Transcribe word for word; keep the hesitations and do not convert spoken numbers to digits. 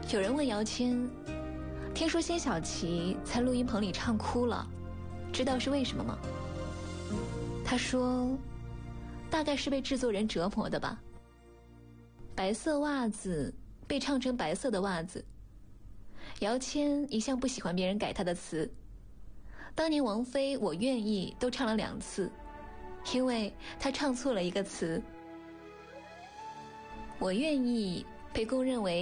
有人问姚谦，听说辛晓琪在录音棚里唱哭了，知道是为什么吗？他说，大概是被制作人折磨的吧。白色袜子被唱成白色的袜子。姚谦一向不喜欢别人改他的词，当年王菲《我愿意》都唱了两次，因为他唱错了一个词。我愿意被公认为